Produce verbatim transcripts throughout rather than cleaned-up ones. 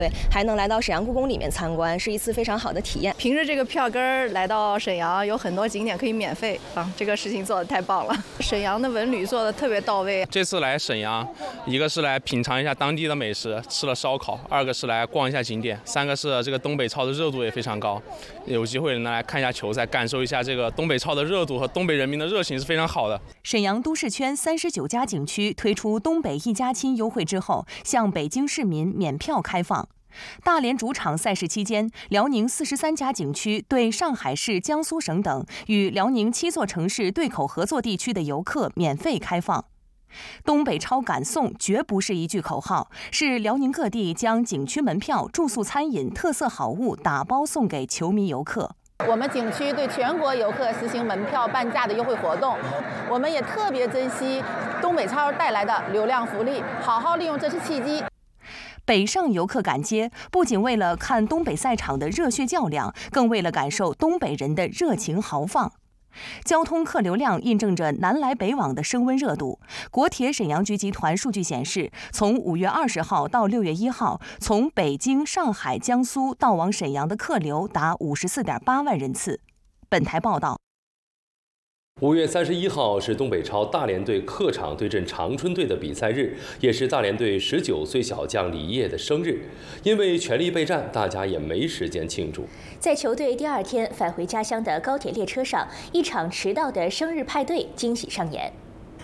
对，还能来到沈阳故宫里面参观，是一次非常好的体验。 凭着这个票根儿来到沈阳，有很多景点可以免费啊，这个事情做得太棒了。沈阳的文旅做得特别到位。 这次来沈阳，一个是来品尝一下当地的美食，吃了烧烤；二个是来逛一下景点；三个是这个东北超的热度也非常高，有机会能来看一下球赛，感受一下这个东北超的热度和东北人民的热情是非常好的。 沈阳都市圈三十九家景区推出东北一家亲优惠之后，向北京市民免票开放。大连主场赛事期间，辽宁四十三家景区对上海市、江苏省等与辽宁七座城市对口合作地区的游客免费开放。东北超赶送绝不是一句口号，是辽宁各地将景区门票、住宿、餐饮、特色好物打包送给球迷游客。 我们景区对全国游客实行门票半价的优惠活动，我们也特别珍惜东北超带来的流量福利，好好利用这次契机。 北上游客赶街，不仅为了看东北赛场的热血较量，更为了感受东北人的热情豪放。交通客流量印证着南来北往的升温热度。国铁沈阳局集团数据显示，从五月二十号到六月一号，从北京、上海、江苏到往沈阳的客流达五十四点八万人次。本台报道。 五月三十一号是东北超大连队客场对阵长春队的比赛日，也是大连队十九岁小将李烨的生日。因为全力备战，大家也没时间庆祝。 在球队第二天返回家乡的高铁列车上，一场迟到的生日派对惊喜上演。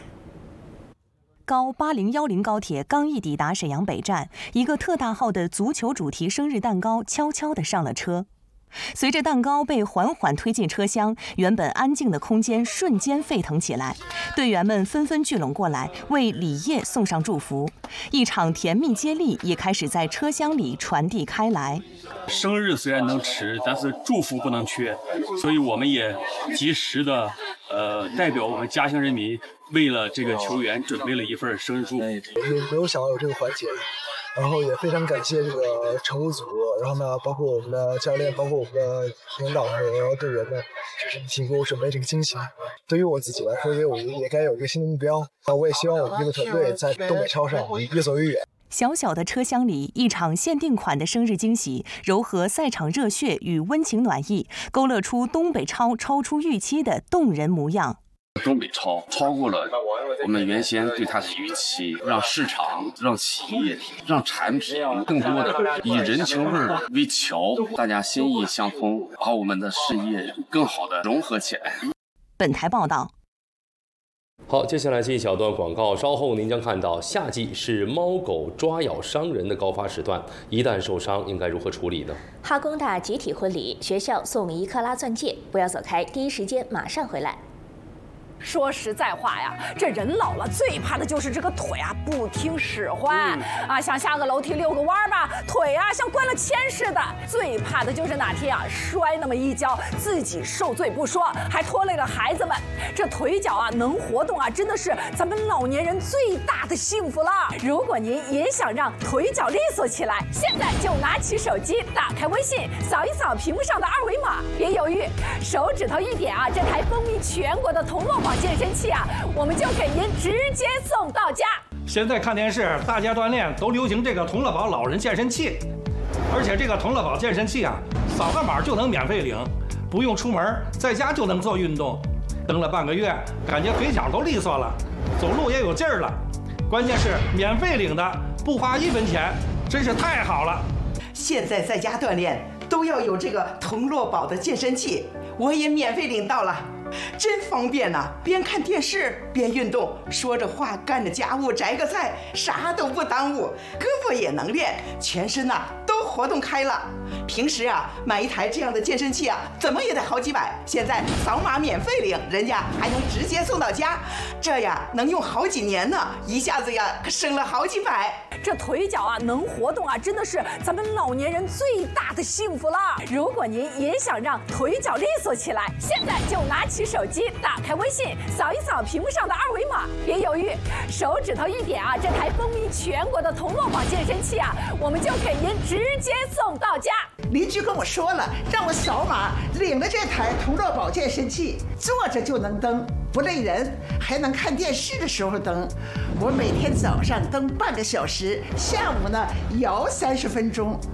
高八零一零高铁刚一抵达沈阳北站，一个特大号的足球主题生日蛋糕悄悄地上了车。随着蛋糕被缓缓推进车厢，原本安静的空间瞬间沸腾起来，队员们纷纷聚拢过来，为李烨送上祝福。一场甜蜜接力也开始在车厢里传递开来。 生日虽然能迟，但是祝福不能缺，所以我们也及时的，呃，代表我们家乡人民，为了这个球员准备了一份生日祝福。 也没有想到有这个环节。然后也非常感谢这个乘务组，然后呢，包括我们的教练，包括我们的领导们，然后队员们，就是一起给我准备这个惊喜。对于我自己来说，因为我也该有一个新的目标，那我也希望我们这个团队在东北超上越走越远。 小小的车厢里，一场限定款的生日惊喜，糅合赛场热血与温情暖意，勾勒出东北超超出预期的动人模样。 东北超超过了我们原先对它的预期，让市场、让企业、让产品更多的以人情味为桥，大家心意相通，把我们的事业更好的融合起来。 本台报道。 好，接下来进一小段广告，稍后您将看到夏季是猫狗抓咬伤人的高发时段，一旦受伤应该如何处理呢？ 哈工大集体婚礼，学校送一克拉钻戒，不要走开，第一时间马上回来。 说实在话呀，这人老了最怕的就是这个腿啊不听使唤、嗯、啊，想下个楼梯遛个弯吧，腿啊像灌了铅似的。最怕的就是哪天啊摔那么一跤，自己受罪不说，还拖累了孩子们。这腿脚啊能活动啊，真的是咱们老年人最大的幸福了。如果您也想让腿脚利索起来，现在就拿起手机，打开微信，扫一扫屏幕上的二维码，别犹豫，手指头一点啊，这台风靡全国的同乐宝健身器啊，我们就给您直接送到家。 现在看电视，大家锻炼都流行这个同乐宝老人健身器，而且这个同乐宝健身器啊，扫个码就能免费领，不用出门，在家就能做运动。蹬了半个月，感觉腿脚都利索了，走路也有劲儿了。关键是免费领的，不花一分钱，真是太好了。 现在在家锻炼都要有这个同乐宝的健身器，我也免费领到了。真方便呐、啊！边看电视边运动，说着话干着家务，摘个菜，啥都不耽误，胳膊也能练，全身呐、啊、都活动开了。平时啊买一台这样的健身器啊，怎么也得好几百，现在扫码免费领，人家还能直接送到家，这呀能用好几年呢，一下子呀可省了好几百。 这腿脚啊能活动啊，真的是咱们老年人最大的幸福了。如果您也想让腿脚利索起来，现在就拿起手机，打开微信，扫一扫屏幕上的二维码，别犹豫，手指头一点啊，这台风靡全国的同乐宝健身器啊，我们就给您直接送到家。 邻居跟我说了，让我扫码领了这台同乐宝健身器，坐着就能蹬，不累人，还能看电视的时候蹬。我每天早上蹬半个小时，下午呢摇三十分钟，